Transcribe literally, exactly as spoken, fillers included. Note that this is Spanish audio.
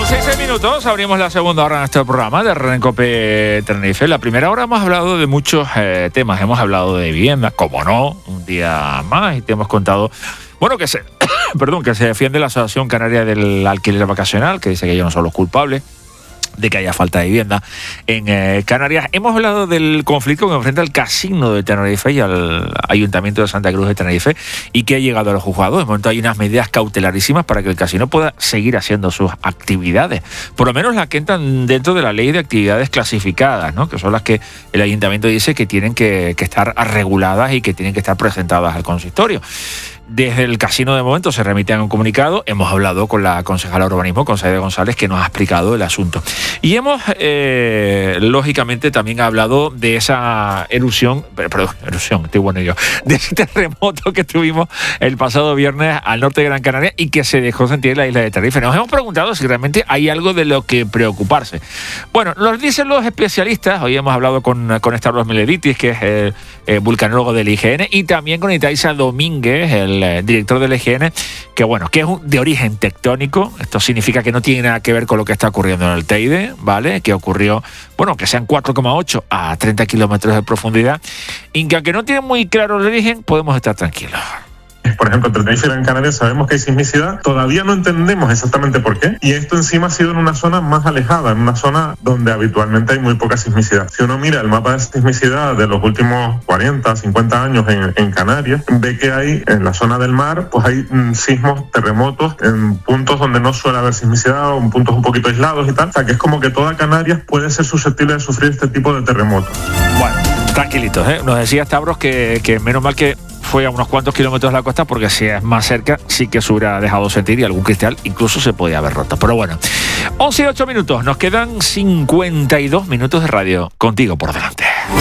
once y seis minutos, abrimos la segunda hora de nuestro programa de Rencope Tenerife. La primera hora hemos hablado de muchos eh, temas, hemos hablado de vivienda, como no, un día más, y te hemos contado, bueno, que se, perdón, que se defiende la Asociación Canaria del Alquiler Vacacional, que dice que ellos no son los culpables de que haya falta de vivienda en eh, Canarias. Hemos hablado del conflicto que enfrenta el Casino de Tenerife y al Ayuntamiento de Santa Cruz de Tenerife y que ha llegado a los juzgados. De momento hay unas medidas cautelarísimas para que el casino pueda seguir haciendo sus actividades, por lo menos las que entran dentro de la ley de actividades clasificadas, ¿no? Que son las que el Ayuntamiento dice que tienen que, que estar reguladas y que tienen que estar presentadas al consistorio. Desde el casino de momento se remite a un comunicado. Hemos hablado con la concejala de urbanismo, Consaide González, que nos ha explicado el asunto. Y hemos, eh, lógicamente, también hablado de esa erupción, perdón, erupción, estoy bueno yo, de ese terremoto que tuvimos el pasado viernes al norte de Gran Canaria y que se dejó sentir en la isla de Tenerife. Nos hemos preguntado si realmente hay algo de lo que preocuparse. Bueno, nos dicen los especialistas. Hoy hemos hablado con, con Stavros Mileditis, que es el, el vulcanólogo del I G N, y también con Itaiza Domínguez, el El director del I G N, que bueno, que es un, de origen tectónico. Esto significa que no tiene nada que ver con lo que está ocurriendo en el Teide, ¿vale? Que ocurrió, bueno, que sean cuatro coma ocho a treinta kilómetros de profundidad, y que aunque no tiene muy claro el origen, podemos estar tranquilos. Por ejemplo, entre Tenerife y Gran Canaria sabemos que hay sismicidad, todavía no entendemos exactamente por qué, y esto encima ha sido en una zona más alejada, en una zona donde habitualmente hay muy poca sismicidad. Si uno mira el mapa de sismicidad de los últimos cuarenta, cincuenta años en, en Canarias, ve que hay en la zona del mar, pues hay mm, sismos, terremotos en puntos donde no suele haber sismicidad o en puntos un poquito aislados y tal. O sea, que es como que toda Canarias puede ser susceptible de sufrir este tipo de terremotos. Bueno, tranquilitos, ¿eh? Nos decía Stavros que, que menos mal que fue a unos cuantos kilómetros de la costa, porque si es más cerca sí que se hubiera dejado sentir y algún cristal incluso se podía haber roto. Pero bueno, once y ocho minutos, nos quedan cincuenta y dos minutos de radio contigo por delante.